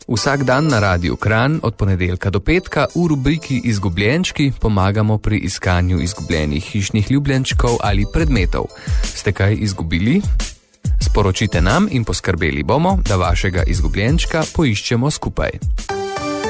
Vsak dan na Radiu Kranj od ponedeljka do petka v rubriki Izgubljenčki pomagamo pri iskanju izgubljenih hišnih ljubljenčkov ali predmetov. Ste kaj izgubili? Sporočite nam in poskrbeli bomo, da vašega izgubljenčka poiščemo skupaj.